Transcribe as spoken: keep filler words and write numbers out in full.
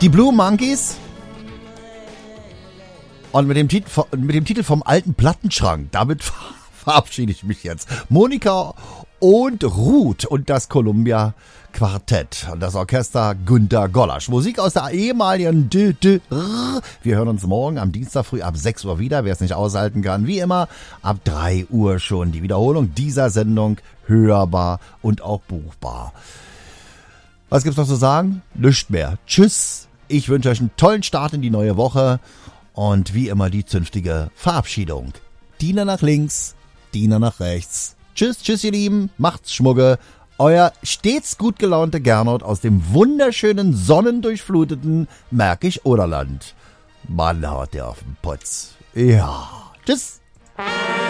Die Blue Monkeys. Und mit dem, Tit- mit dem Titel vom alten Plattenschrank, damit verabschiede ich mich jetzt. Monika und Ruth und das Columbia Quartett und das Orchester Günter Gollasch. Musik aus der ehemaligen D D R. Wir hören uns morgen am Dienstag früh ab sechs Uhr wieder. Wer es nicht aushalten kann, wie immer, ab drei Uhr schon die Wiederholung dieser Sendung hörbar und auch buchbar. Was gibt's noch zu sagen? Nichts mehr. Tschüss. Ich wünsche euch einen tollen Start in die neue Woche und wie immer die zünftige Verabschiedung. Diener nach links, Diener nach rechts. Tschüss, tschüss ihr Lieben, macht's Schmugge. Euer stets gut gelaunte Gernot aus dem wunderschönen, sonnendurchfluteten Märkisch-Oderland. Mann haut der auf den Putz. Ja, tschüss.